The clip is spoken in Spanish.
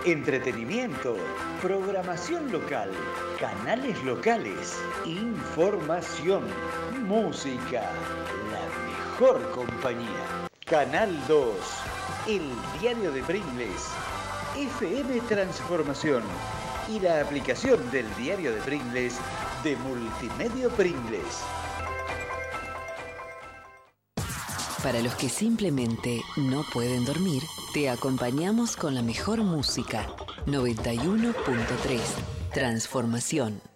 entretenimiento, programación local, canales locales, información, música, la mejor compañía. Canal 2, el diario de Pringles, FM Transformación y la aplicación del diario de Pringles de Multimedia Pringles. Para los que simplemente no pueden dormir, te acompañamos con la mejor música. 91.3 Transformación.